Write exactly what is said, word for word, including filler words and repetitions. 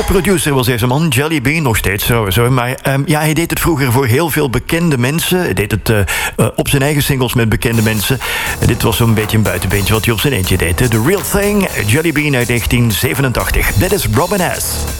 Producer was deze man, Jelly Bean, nog steeds trouwens hoor. Maar um, ja, hij deed het vroeger voor heel veel bekende mensen. Hij deed het uh, uh, op zijn eigen singles met bekende mensen. En dit was zo'n beetje een buitenbeentje wat hij op zijn eentje deed. Hè. The Real Thing, Jelly Bean uit negentien zevenentachtig. Dit is Robin S.